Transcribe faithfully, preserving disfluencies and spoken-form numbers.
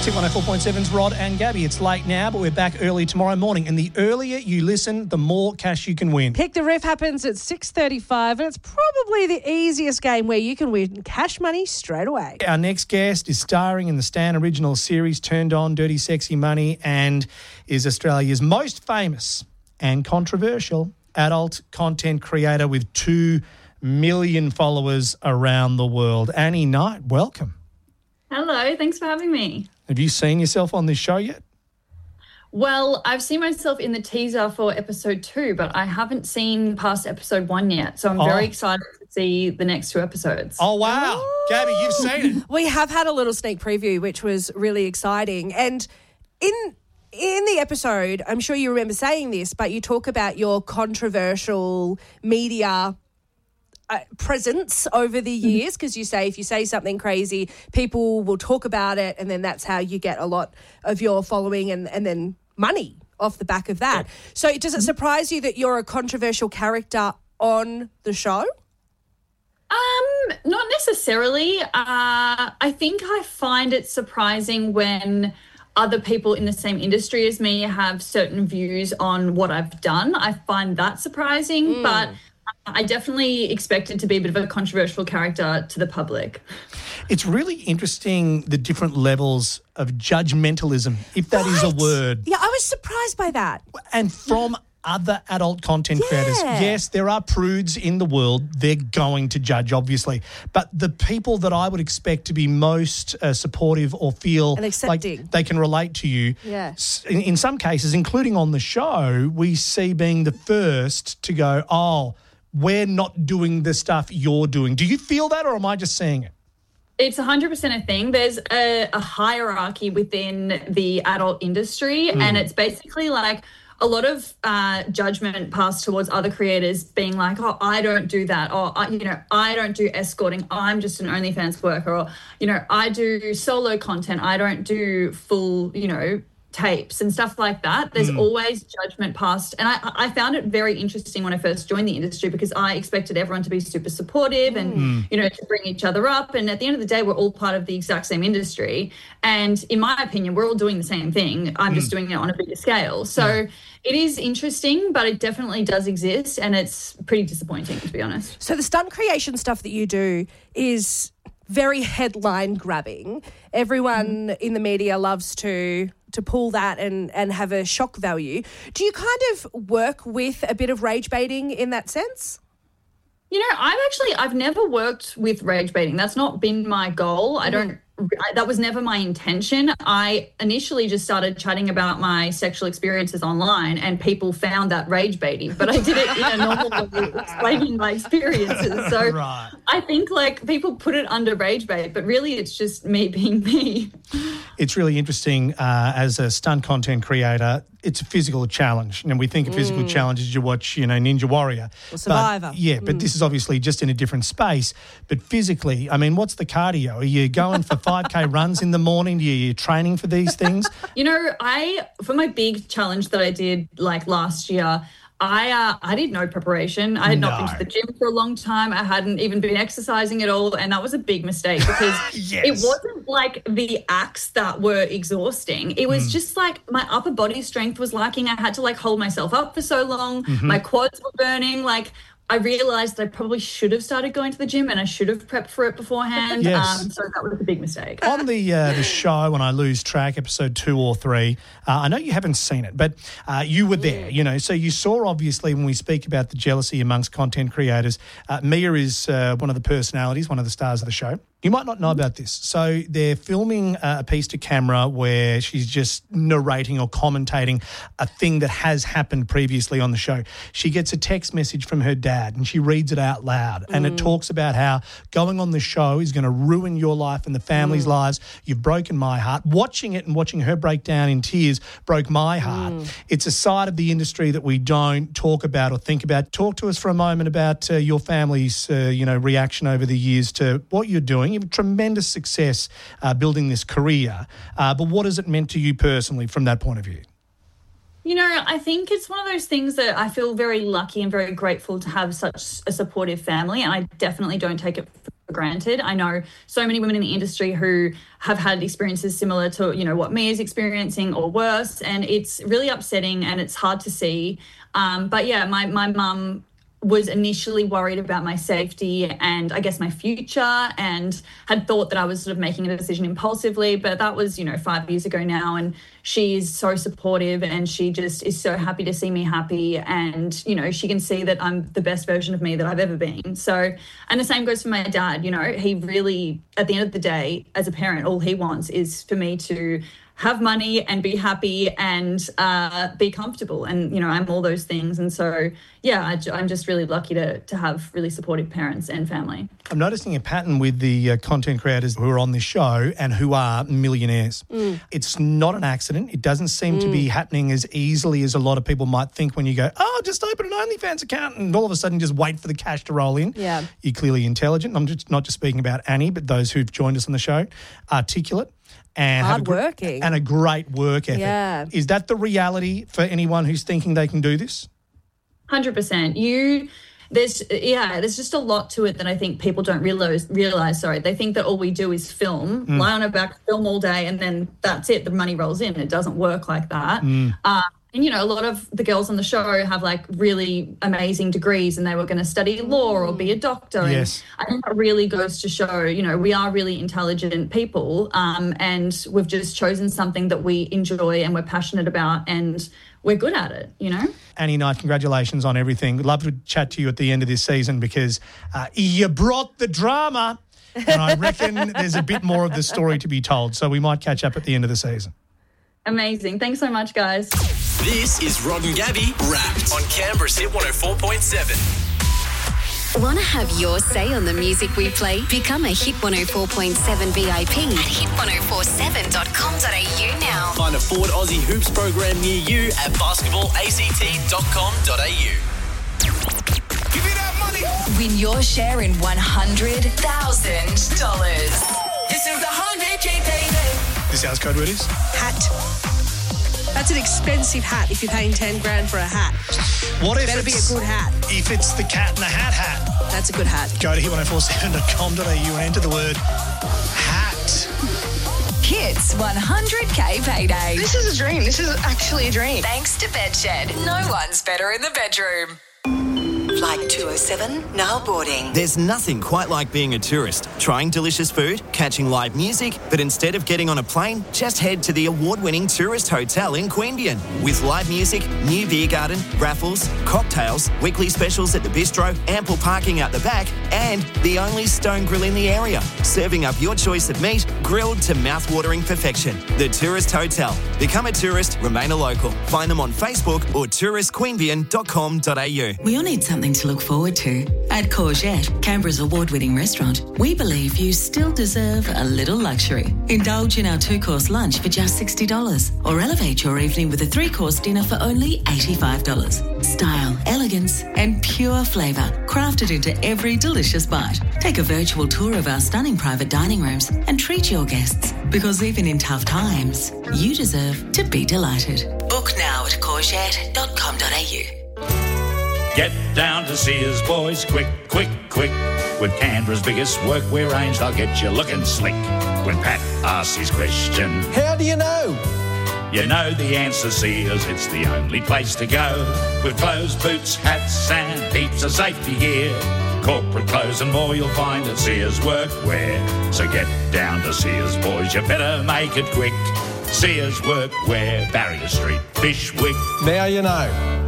Classic one oh four point seven's Rod and Gabby. It's late now, but we're back early tomorrow morning. And the earlier you listen, the more cash you can win. Pick the Ref happens at six thirty-five, and it's probably the easiest game where you can win cash money straight away. Our next guest is starring in the Stan original series Turned On, Dirty Sexy Money, and is Australia's most famous and controversial adult content creator with two million followers around the world. Annie Knight, welcome. Hello, thanks for having me. Have you seen yourself on this show yet? Well, I've seen myself in the teaser for episode two, but I haven't seen past episode one yet. So I'm Oh. very excited to see the next two episodes. Oh, wow. Oh. Gabby, you've seen it. We have had a little sneak preview, which was really exciting. And in in the episode, I'm sure you remember saying this, but you talk about your controversial media Uh, presence over the years, because you say if you say something crazy, people will talk about it, and then that's how you get a lot of your following and, and then money off the back of that. So does it surprise you that you're a controversial character on the show? Um, not necessarily. Uh, I think I find it surprising when other people in the same industry as me have certain views on what I've done. I find that surprising, mm. but I definitely expected to be a bit of a controversial character to the public. It's really interesting, the different levels of judgmentalism, if that right. is a word. Yeah, I was surprised by that. And from other adult content yeah. creators. Yes, there are prudes in the world. They're going to judge, obviously. But the people that I would expect to be most uh, supportive or feel like they can relate to you, yeah. in, in some cases, including on the show, we see being the first to go, oh, we're not doing the stuff you're doing. Do you feel that, or am I just seeing it? It's one hundred percent a thing. There's a, a hierarchy within the adult industry, mm. and it's basically like a lot of uh, judgment passed towards other creators being like, oh, I don't do that, or, I, you know, I don't do escorting, I'm just an OnlyFans worker, or, you know, I do solo content, I don't do full, you know, tapes and stuff like that. There's mm. always judgment passed. And I, I found it very interesting when I first joined the industry, because I expected everyone to be super supportive and, mm. you know, to bring each other up. And at the end of the day, we're all part of the exact same industry. And in my opinion, we're all doing the same thing. I'm mm. just doing it on a bigger scale. So yeah. it is interesting, but it definitely does exist. And it's pretty disappointing, to be honest. So the stunt creation stuff that you do is very headline grabbing. Everyone mm. in the media loves to to pull that and, and have a shock value. Do you kind of work with a bit of rage baiting in that sense? You know, I've actually, I've never worked with rage baiting. That's not been my goal. I don't, I, that was never my intention. I initially just started chatting about my sexual experiences online, and people found that rage baiting, but I did it in a normal way, explaining my experiences. So right. I think like people put it under rage bait, but really it's just me being me. It's really interesting uh, as a stunt content creator. It's a physical challenge. And we think of physical mm. challenges, you watch, you know, Ninja Warrior. Or Survivor. But, yeah, mm. but this is obviously just in a different space. But physically, I mean, what's the cardio? Are you going for five K runs in the morning? Are you training for these things? You know, I, for my big challenge that I did like last year, I uh, I did no preparation. I had no. not been to the gym for a long time. I hadn't even been exercising at all, and that was a big mistake, because yes. it wasn't like the acts that were exhausting. It was mm. just like my upper body strength was lacking. I had to like hold myself up for so long. Mm-hmm. My quads were burning. Like I realised that I probably should have started going to the gym, and I should have prepped for it beforehand. Yes. Um, so that was a big mistake. On the uh, the show, when I lose track, episode two or three, uh, I know you haven't seen it, but uh, you were there, you know, so you saw obviously when we speak about the jealousy amongst content creators, uh, Mia is uh, one of the personalities, one of the stars of the show. You might not know about this. So they're filming a piece to camera where she's just narrating or commentating a thing that has happened previously on the show. She gets a text message from her dad and she reads it out loud. And mm. it talks about how going on the show is going to ruin your life and the family's mm. lives. You've broken my heart. Watching it and watching her break down in tears broke my heart. Mm. It's a side of the industry that we don't talk about or think about. Talk to us for a moment about uh, your family's uh, you know, reaction over the years to what you're doing. You've had tremendous success uh, building this career, uh, but what has it meant to you personally from that point of view? You know, I think it's one of those things that I feel very lucky and very grateful to have such a supportive family, and I definitely don't take it for for granted. I know so many women in the industry who have had experiences similar to, you know, what Mia's experiencing or worse, and it's really upsetting and it's hard to see. Um, but yeah, my my mum was initially worried about my safety and I guess my future, and had thought that I was sort of making a decision impulsively, but that was, you know, five years ago now, and she's so supportive and she just is so happy to see me happy, and, you know, she can see that I'm the best version of me that I've ever been. So, and the same goes for my dad. You know, he really, at the end of the day, as a parent, all he wants is for me to have money and be happy and uh, be comfortable. And, you know, I'm all those things. And so, yeah, I, I'm just really lucky to to have really supportive parents and family. I'm noticing a pattern with the uh, content creators who are on this show and who are millionaires. Mm. It's not an accident. It doesn't seem mm. to be happening as easily as a lot of people might think when you go, oh, just open an OnlyFans account and all of a sudden just wait for the cash to roll in. Yeah. You're clearly intelligent. I'm just not just speaking about Annie, but those who've joined us on the show. Articulate. And hard have a, working. And a great work ethic. Yeah. Is that the reality for anyone who's thinking they can do this? one hundred percent. You, there's, yeah, there's just a lot to it that I think people don't realize, realize, sorry. They think that all we do is film, mm. lie on our back, film all day, and then that's it. The money rolls in. It doesn't work like that. Mm. Um, And, you know, a lot of the girls on the show have, like, really amazing degrees and they were going to study law or be a doctor. Yes. And I think that really goes to show, you know, we are really intelligent people, um, and we've just chosen something that we enjoy and we're passionate about and we're good at it, you know? Annie Knight, congratulations on everything. We'd love to chat to you at the end of this season because uh, you brought the drama, and I reckon there's a bit more of the story to be told. So we might catch up at the end of the season. Amazing. Thanks so much, guys. This is Rod and Gabby Wrapped on Canberra's Hit one oh four point seven. Want to have your say on the music we play? Become a Hit one oh four point seven V I P at hit one oh four seven dot com dot a u now. Find a Ford Aussie Hoops program near you at basketball a c t dot com dot a u. Give me that money. Win your share in one hundred thousand dollars. This is the one hundred K payday. This house code word is? Hat. That's an expensive hat if you're paying ten grand for a hat. What if Better be a good hat. If it's the cat in the hat hat? That's a good hat. Go to hit one oh four seven dot com dot a u and enter the word hat. Hits one hundred K payday. This is a dream. This is actually a dream. Thanks to Bedshed. No one's better in the bedroom. Flight two oh seven, now boarding. There's nothing quite like being a tourist, trying delicious food, catching live music, but instead of getting on a plane, just head to the award-winning tourist hotel in Queanbeyan. With live music, new beer garden, raffles, cocktails, weekly specials at the bistro, ample parking out the back, and the only stone grill in the area, serving up your choice of meat, grilled to mouth-watering perfection. The Tourist Hotel. Become a tourist, remain a local. Find them on Facebook or tourist queanbeyan dot com dot a u. We all need something to look forward to. At Courgette, Canberra's award-winning restaurant, we believe you still deserve a little luxury. Indulge in our two-course lunch for just sixty dollars or elevate your evening with a three-course dinner for only eighty-five dollars. Style, elegance and pure flavour crafted into every delicious bite. Take a virtual tour of our stunning private dining rooms and treat your guests, because even in tough times, you deserve to be delighted. Book now at courgette dot com dot a u. Get down to Sears, boys, quick, quick, quick. With Canberra's biggest workwear range, they'll get you looking slick. When Pat asks his question, how do you know? You know the answer, Sears, it's the only place to go. With clothes, boots, hats and heaps of safety gear. Corporate clothes and more you'll find at Sears Workwear. So get down to Sears, boys, you better make it quick. Sears Workwear, Barrier Street, Bishwick. Now you know.